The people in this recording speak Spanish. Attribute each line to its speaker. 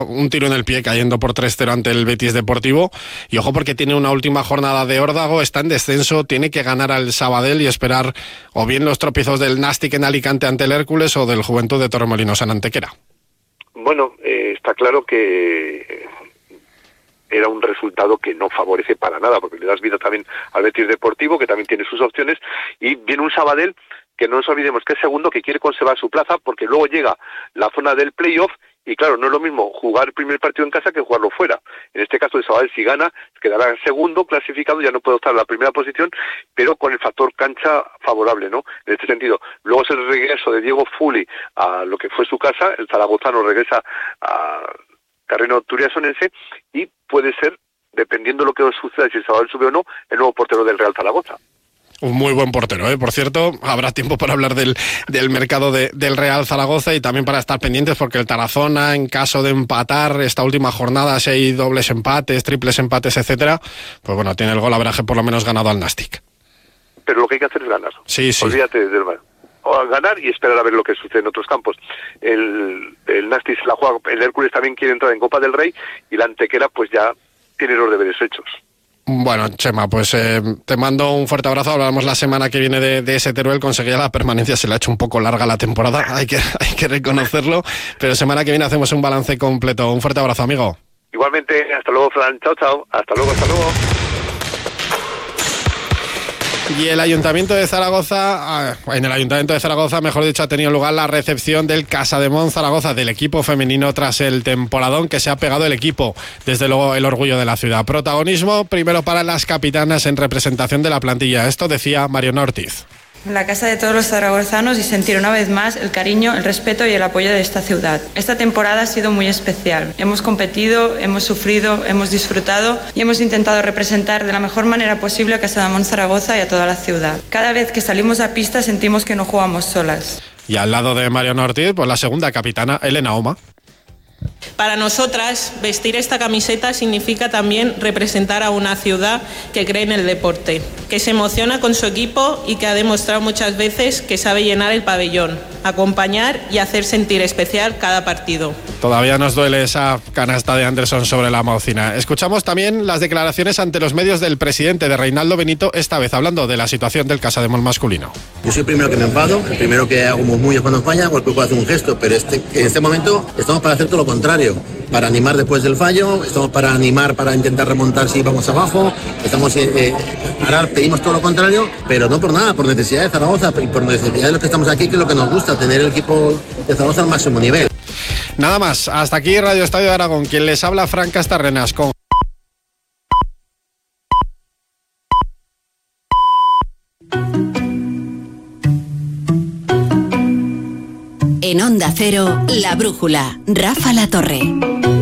Speaker 1: Un tiro en el pie cayendo por 3-0 ante el Betis Deportivo. Y ojo porque tiene una última jornada de órdago, está en descenso, tiene que ganar al Sabadell y esperar o bien los tropiezos del Nàstic en Alicante ante el Hércules o del Juventud de Torremolinos en Antequera.
Speaker 2: Bueno, está claro que era un resultado que no favorece para nada, porque le das vida también al Betis Deportivo, que también tiene sus opciones, y viene un Sabadell que no nos olvidemos que es segundo, que quiere conservar su plaza, porque luego llega la zona del playoff, y claro, no es lo mismo jugar el primer partido en casa que jugarlo fuera. En este caso el Sabadell, si gana, quedará segundo clasificado, ya no puede optar a la primera posición, pero con el factor cancha favorable, ¿no? En este sentido. Luego es el regreso de Diego Fuli a lo que fue su casa, el zaragozano regresa a terreno turiasonense, y puede ser, dependiendo de lo que suceda, si el Sabadell sube o no, el nuevo portero del Real Zaragoza.
Speaker 1: Un muy buen portero, ¿eh? Por cierto, habrá tiempo para hablar del mercado del Real Zaragoza y también para estar pendientes porque el Tarazona, en caso de empatar esta última jornada, si hay dobles empates, triples empates, etcétera, pues bueno, tiene el golaveraje por lo menos ganado al Nàstic.
Speaker 2: Pero lo que hay que hacer es ganar.
Speaker 1: Sí.
Speaker 2: Olvídate del mal. O ganar y esperar a ver lo que sucede en otros campos. El Nàstic se la juega, el Hércules también quiere entrar en Copa del Rey y la Antequera pues ya tiene los deberes hechos.
Speaker 1: Bueno, Chema, pues te mando un fuerte abrazo. Hablamos la semana que viene de ese Teruel. Conseguía la permanencia, se le ha hecho un poco larga la temporada, hay que reconocerlo, pero semana que viene hacemos un balance completo. Un fuerte abrazo, amigo.
Speaker 2: Igualmente, hasta luego, Fran. Chao. Hasta luego.
Speaker 1: Y el Ayuntamiento de Zaragoza, en el Ayuntamiento de Zaragoza, mejor dicho, ha tenido lugar la recepción del Casademont Zaragoza, del equipo femenino, tras el temporadón que se ha pegado el equipo. Desde luego, el orgullo de la ciudad. Protagonismo primero para las capitanas en representación de la plantilla. Esto decía Mariona Ortiz.
Speaker 3: En la casa de todos los zaragozanos y sentir una vez más el cariño, el respeto y el apoyo de esta ciudad. Esta temporada ha sido muy especial. Hemos competido, hemos sufrido, hemos disfrutado y hemos intentado representar de la mejor manera posible a Casademont Zaragoza y a toda la ciudad. Cada vez que salimos a pista sentimos que no jugamos solas.
Speaker 1: Y al lado de Mariona Ortiz, pues la segunda capitana, Elena Oma.
Speaker 4: Para nosotras, vestir esta camiseta significa también representar a una ciudad que cree en el deporte, que se emociona con su equipo y que ha demostrado muchas veces que sabe llenar el pabellón, acompañar y hacer sentir especial cada partido.
Speaker 1: Todavía nos duele esa canasta de Anderson sobre la Maucina. Escuchamos también las declaraciones ante los medios del presidente, de Reinaldo Benito, esta vez hablando de la situación del Casademont masculino.
Speaker 5: Yo soy el primero que me enfado, el primero que hago murmullos cuando falla, porque puedo hacer un gesto, pero en este momento estamos para hacer todo lo contrario, para animar después del fallo, estamos para animar, para intentar remontar si vamos abajo, estamos ahora pedimos todo lo contrario, pero no por nada, por necesidad de Zaragoza y por necesidad de los que estamos aquí, que es lo que nos gusta, tener el equipo de Zaragoza al máximo nivel.
Speaker 1: Nada más, hasta aquí Radio Estadio de Aragón. Quien les habla, Fran Castarrenas, con...
Speaker 6: En Onda Cero, La Brújula, Rafa La Torre.